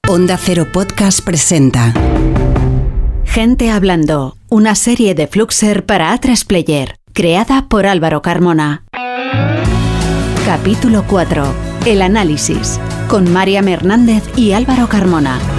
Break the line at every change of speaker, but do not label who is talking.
Onda Cero Podcast presenta
Gente Hablando, una serie de Fluxer para A3 Player, creada por Álvaro Carmona. Capítulo 4. El análisis, con Mariam Hernández y Álvaro Carmona.